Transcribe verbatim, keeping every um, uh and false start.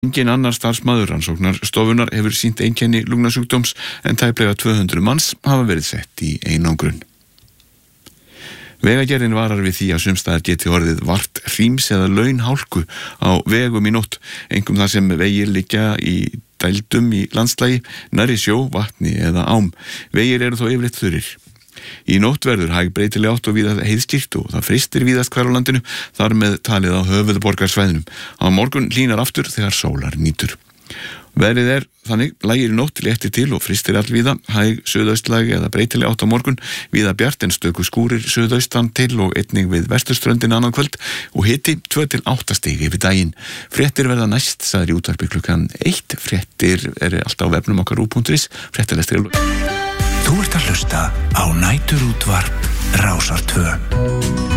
Engin annar starfsmaður rannsóknarstofunnar hefur sýnt einkenni lungnasjúkdóms en tæplega tvö hundruð manns hafa verið sett í einangrun. Vegagerðin varar við því að sumstaðar geti orðið vart hríms eða launhálku á vegum í nótt, einkum þar sem vegir liggja í dældum í landslagi, nærri sjó, vatni eða ám. Vegir eru þó yfirleitt þurrir. Í nótt verður hæg breytileg átt og víða heiðskýrt og það frystir víðast hvar á landinu, þar með talið á höfuðborgarsvæðinum. Á morgun hlýnar aftur þegar sólar nýtur. Veðrið er þannig, lægir í nótt, léttir til og frystir allvíða, hæg suðaustlæg eða breytileg átt á morgun, víða bjart en stöku skúrir suðaustan til og einnig við vesturströndin annað kvöld og hiti tvö til átta stig yfir daginn. Fréttir verða næst, sagði í útvarpi klukkan eitt. Fréttir er alltaf á vefnum okkar rúv punktur is. Fréttalestir. Þú ert að hlusta á Næturútvarp Rásar tvö.